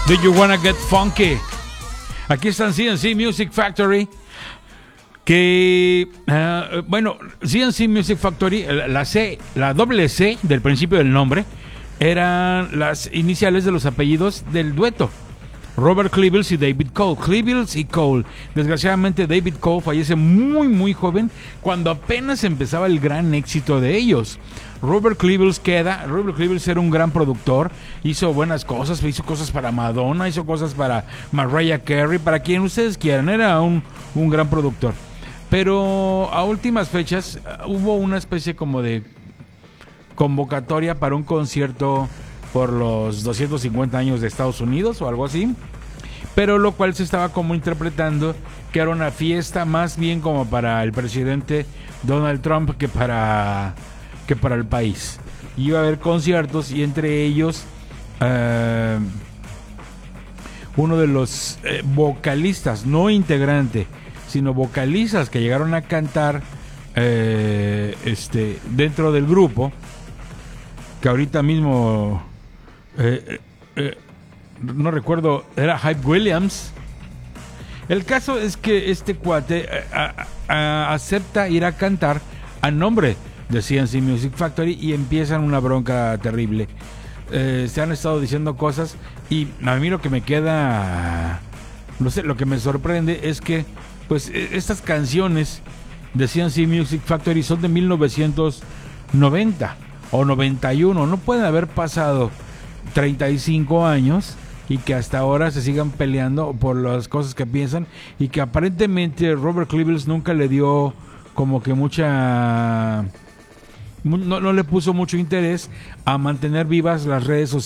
Do You Wanna Get Funky? Aquí están CNC Music Factory. Que, bueno, CNC Music Factory, la doble C del principio del nombre, eran las iniciales de los apellidos del dueto. Robert Klebels y David Cole. Klebels y Cole. Desgraciadamente David Cole fallece muy muy joven, cuando apenas empezaba el gran éxito de ellos. Robert Klebels era un gran productor, hizo buenas cosas, hizo cosas para Madonna, hizo cosas para Mariah Carey, para quien ustedes quieran, era un gran productor. Pero a últimas fechas hubo una especie como de convocatoria para un concierto por los 250 años de Estados Unidos o algo así, pero lo cual se estaba como interpretando que era una fiesta más bien como para el presidente Donald Trump que para el país. Iba a haber conciertos y entre ellos uno de los vocalistas, no integrante, sino vocalistas que llegaron a cantar dentro del grupo, que ahorita mismo no recuerdo, era Hype Williams. El caso es que este cuate acepta ir a cantar a nombre de CNC Music Factory y empiezan una bronca terrible. Se han estado diciendo cosas y a mí lo que me queda, no sé, lo que me sorprende es que pues estas canciones de CNC Music Factory son de 1990 o 91, no pueden haber pasado 35 años y que hasta ahora se sigan peleando por las cosas que piensan, y que aparentemente Robert Klebels nunca le dio como que no le puso mucho interés a mantener vivas las redes sociales